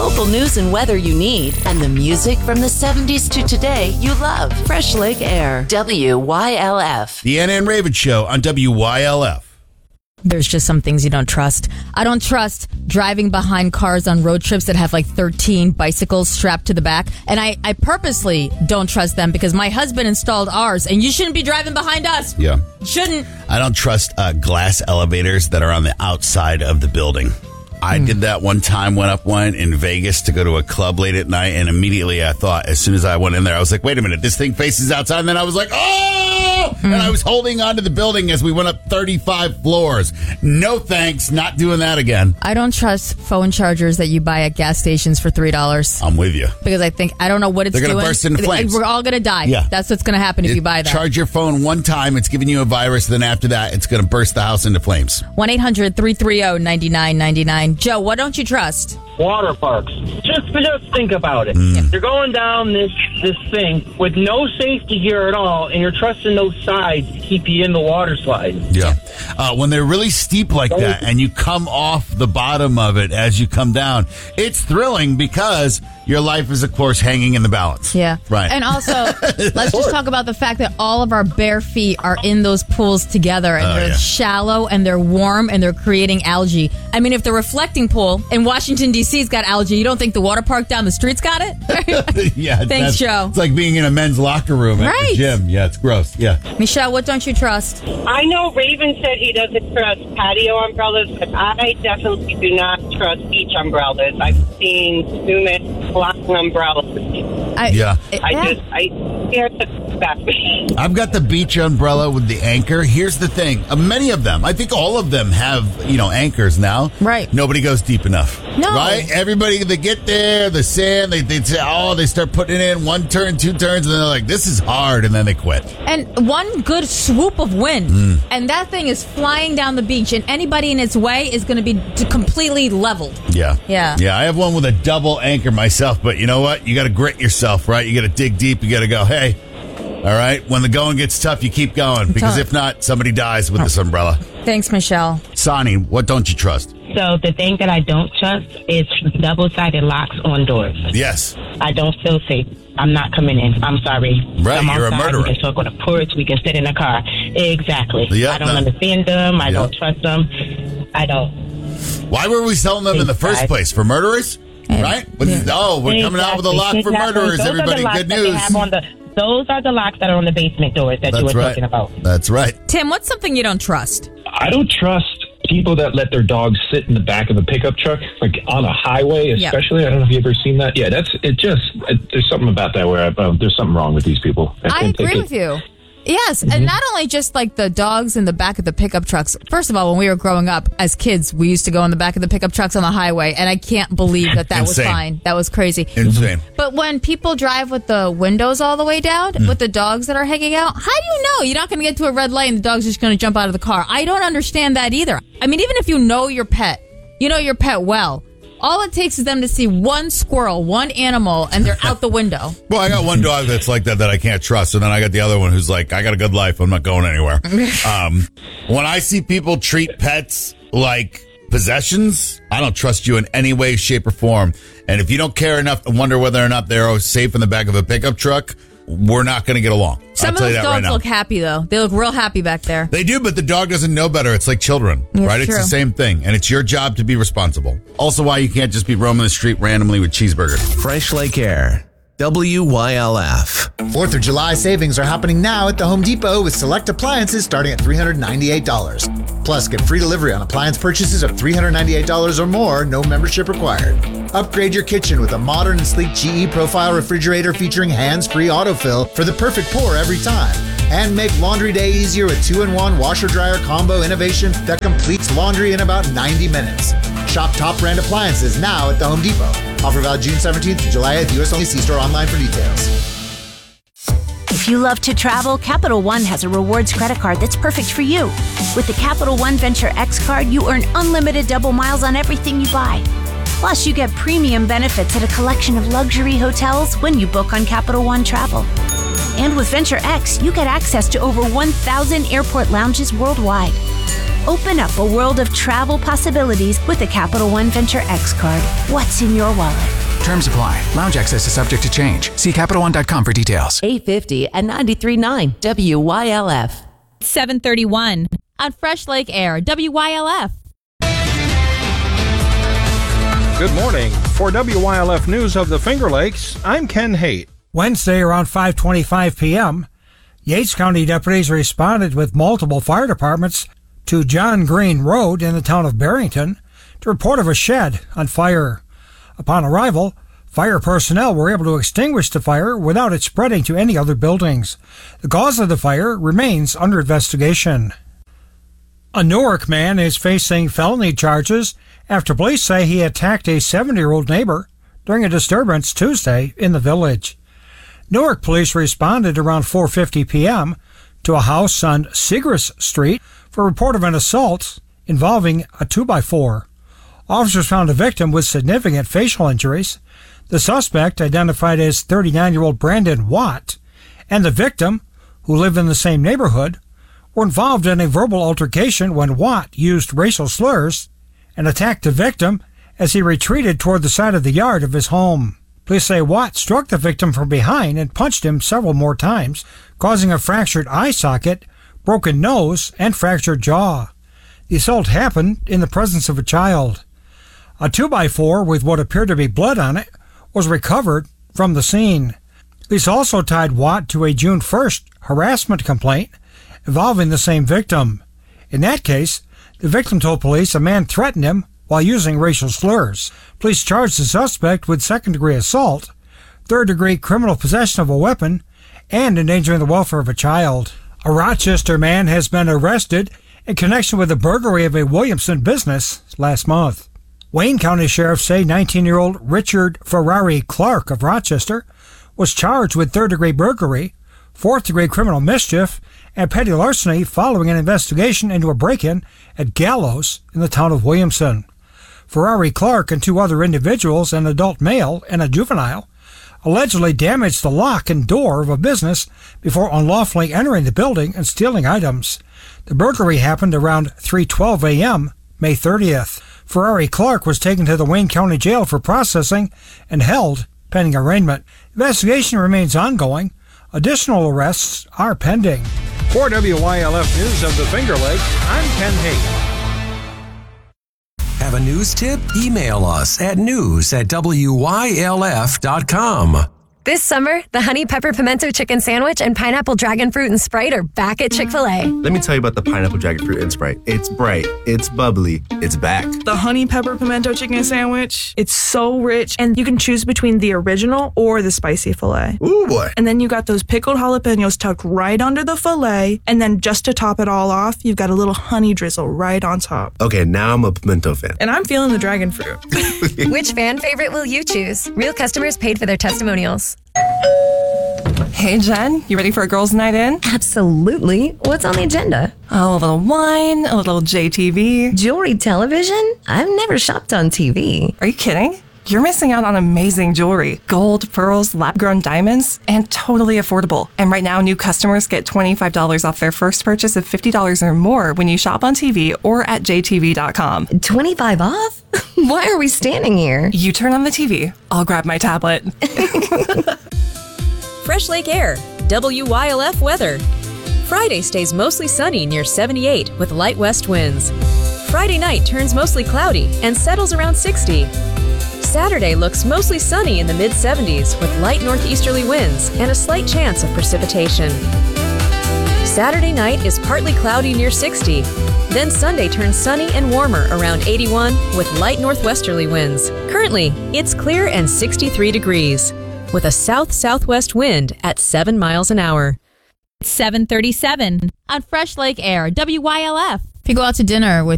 local news and weather you need, and the music from the 70s to today you love. Fresh Lake Air, WYLF. The Anna and Raven Show on WYLF. There's just some things you don't trust. I don't trust driving behind cars on road trips that have like 13 bicycles strapped to the back. And I purposely don't trust them because my husband installed ours, and you shouldn't be driving behind us. Yeah. Shouldn't. I don't trust glass elevators that are on the outside of the building. I did that one time, went up one in Vegas to go to a club late at night, and immediately I thought, as soon as I went in there, I was like, wait a minute, this thing faces outside, and then I was like, oh! And I was holding onto the building as we went up 35 floors. No thanks, not doing that again. I don't trust phone chargers that you buy at gas stations for $3. I'm with you. Because I don't know what it's doing. They're going to burst into flames. We're all going to die. Yeah. That's what's going to happen if you buy that. Charge your phone one time, it's giving you a virus, then after that, it's going to burst the house into flames. 1-800-330-9999. Joe, what don't you trust? Water parks. Just think about it. You're going down this thing with no safety gear at all, and you're trusting those sides to keep you in the water slide. Yeah. When they're really steep like that and you come off the bottom of it as you come down, it's thrilling because your life is, of course, hanging in the balance. Yeah. Right. And also, let's just talk about the fact that all of our bare feet are in those pools together, and they're shallow, and they're warm, and they're creating algae. I mean, if the reflecting pool in Washington, D.C.'s got algae, you don't think the water park down the street's got it? Yeah. Thanks, Joe. It's like being in a men's locker room at the gym. Yeah, it's gross. Yeah. Michelle, what don't you trust? I know Raven said he doesn't trust patio umbrellas, but I definitely do not trust beach umbrellas. I've seen numerous flying umbrellas. I scared the back. I've got the beach umbrella with the anchor. Here's the thing. Many of them, I think all of them have, anchors now. Right. Nobody goes deep enough. No. Right? Everybody, they get there, the sand, they say, they start putting it in 1 turn, 2 turns, and then they're like, this is hard, and then they quit. And one good swoop of wind, and that thing is flying down the beach, and anybody in its way is going to be completely leveled. Yeah. Yeah. Yeah, I have one with a double anchor myself, but you know what? You got to grit yourself, right? You got to dig deep. You got to go, hey, all right, when the going gets tough, you keep going, because if not, somebody dies with this umbrella. Thanks, Michelle. Sonny, what don't you trust? So the thing that I don't trust is double-sided locks on doors. Yes. I don't feel safe. I'm not coming in. I'm sorry. Right, you're a murderer. We can talk on the porch. We can sit in the car. Exactly. Yeah, I don't understand them. I don't trust them. I don't. Why were we selling them in the first place? For murderers? Right? We're coming out with a lock for murderers. Everybody, good news. Those are the locks that are on the basement doors that you were talking about. That's right. Tim, what's something you don't trust? I don't trust people that let their dogs sit in the back of a pickup truck, like on a highway, especially. Yep. I don't know if you've ever seen that. Yeah, there's something about that where there's something wrong with these people. I agree with you. Yes, and not only just like the dogs in the back of the pickup trucks. First of all, when we were growing up as kids, we used to go in the back of the pickup trucks on the highway, and I can't believe that was fine. That was crazy. Insane. But when people drive with the windows all the way down, with the dogs that are hanging out, how do you know you're not going to get to a red light and the dog's just going to jump out of the car? I don't understand that either. I mean, even if you know your pet well, all it takes is them to see one squirrel, one animal, and they're out the window. Well, I got one dog that's like that I can't trust, and then I got the other one who's like, I got a good life, I'm not going anywhere. When I see people treat pets like possessions, I don't trust you in any way, shape, or form. And if you don't care enough to wonder whether or not they're safe in the back of a pickup truck, we're not going to get along. Some of those dogs look happy, though. They look real happy back there. They do, but the dog doesn't know better. It's like children, right? It's the same thing, and it's your job to be responsible. Also, why you can't just be roaming the street randomly with cheeseburgers. Fresh Lake Air, WYLF. 4th of July savings are happening now at the Home Depot with select appliances starting at $398. Plus, get free delivery on appliance purchases of $398 or more, no membership required. Upgrade your kitchen with a modern and sleek GE Profile refrigerator featuring hands-free autofill for the perfect pour every time. And make laundry day easier with 2-in-1 washer-dryer combo innovation that completes laundry in about 90 minutes. Shop top brand appliances now at the Home Depot. Offer valid June 17th to July 8th. U.S. only. See store online for details. If you love to travel, Capital One has a rewards credit card that's perfect for you. With the Capital One Venture X card, you earn unlimited double miles on everything you buy. Plus, you get premium benefits at a collection of luxury hotels when you book on Capital One Travel. And with Venture X, you get access to over 1,000 airport lounges worldwide. Open up a world of travel possibilities with the Capital One Venture X card. What's in your wallet? Terms apply. Lounge access is subject to change. See CapitalOne.com for details. 850 and 93.9 WYLF. 7:31 on Fresh Lake Air, WYLF. Good morning. For WYLF News of the Finger Lakes, I'm Ken Haight. Wednesday around 5:25 p.m., Yates County deputies responded with multiple fire departments to John Green Road in the town of Barrington to report of a shed on fire. Upon arrival, fire personnel were able to extinguish the fire without it spreading to any other buildings. The cause of the fire remains under investigation. A Newark man is facing felony charges after police say he attacked a 70-year-old neighbor during a disturbance Tuesday in the village. Newark police responded around 4:50 p.m. to a house on Segrist Street for a report of an assault involving a 2x4. Officers found a victim with significant facial injuries. The suspect, identified as 39-year-old Brandon Watt, and the victim, who lived in the same neighborhood, were involved in a verbal altercation when Watt used racial slurs and attacked the victim as he retreated toward the side of the yard of his home. Police say Watt struck the victim from behind and punched him several more times, causing a fractured eye socket, broken nose, and fractured jaw. The assault happened in the presence of a child. A 2x4 with what appeared to be blood on it was recovered from the scene. Police also tied Watt to a June 1st harassment complaint involving the same victim. In that case, the victim told police a man threatened him while using racial slurs. Police charged the suspect with second-degree assault, third-degree criminal possession of a weapon, and endangering the welfare of a child. A Rochester man has been arrested in connection with the burglary of a Williamson business last month. Wayne County sheriffs say 19-year-old Richard Ferrari Clark of Rochester was charged with third-degree burglary, fourth-degree criminal mischief, and petty larceny following an investigation into a break-in at Gallows in the town of Williamson. Ferrari Clark and two other individuals, an adult male and a juvenile, allegedly damaged the lock and door of a business before unlawfully entering the building and stealing items. The burglary happened around 3:12 a.m., May 30th. Ferrari Clark was taken to the Wayne County Jail for processing and held pending arraignment. Investigation remains ongoing. Additional arrests are pending. For WYLF News of the Finger Lakes, I'm Ken Haight. Have a news tip? Email us at news@WYLF.com. This summer, the Honey Pepper Pimento Chicken Sandwich and Pineapple Dragon Fruit and Sprite are back at Chick-fil-A. Let me tell you about the Pineapple Dragon Fruit and Sprite. It's bright, it's bubbly, it's back. The Honey Pepper Pimento Chicken Sandwich, it's so rich, and you can choose between the original or the spicy filet. Ooh, boy. And then you got those pickled jalapenos tucked right under the filet, and then just to top it all off, you've got a little honey drizzle right on top. Okay, now I'm a pimento fan. And I'm feeling the dragon fruit. Which fan favorite will you choose? Real customers paid for their testimonials. Hey, Jen, you ready for a girls' night in? Absolutely. What's on the agenda? Oh, a little wine, a little JTV. Jewelry television? I've never shopped on TV. Are you kidding? You're missing out on amazing jewelry. Gold, pearls, lab-grown diamonds, and totally affordable. And right now, new customers get $25 off their first purchase of $50 or more when you shop on TV or at jtv.com. 25 off? Why are we standing here? You turn on the TV. I'll grab my tablet. Fresh Lake Air, WYLF weather. Friday stays mostly sunny near 78 with light west winds. Friday night turns mostly cloudy and settles around 60. Saturday looks mostly sunny in the mid-70s with light northeasterly winds and a slight chance of precipitation. Saturday night is partly cloudy near 60. Then Sunday turns sunny and warmer around 81 with light northwesterly winds. Currently, it's clear and 63 degrees with a south-southwest wind at 7 miles an hour. 7:37 on Fresh Lake Air, WYLF. If you go out to dinner with